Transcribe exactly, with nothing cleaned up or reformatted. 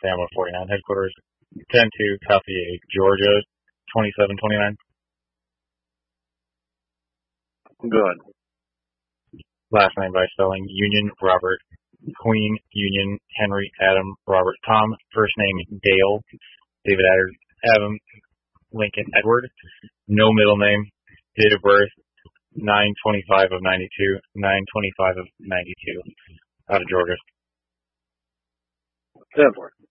Family forty-nine headquarters, ten two, Copy Georgia, twenty-seven twenty-nine. Good. Last name by spelling Union, Robert, Queen, Union, Henry, Adam, Robert, Tom. First name Dale, David Adam, Lincoln, Edward. No middle name. Date of birth nine twenty-five of ninety-two, nine twenty-five of ninety-two. Out of Georgia. ten four.